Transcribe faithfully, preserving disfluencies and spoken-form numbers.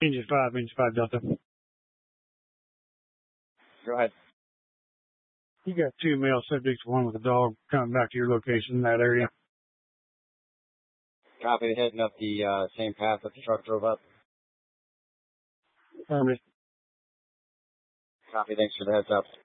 Engine five, engine five Delta. Go ahead. You got two male subjects, one with a dog, coming back to your location in that area. Copy. They're heading up the uh, same path that the truck drove up. Affirmative. Copy. Thanks for the heads up.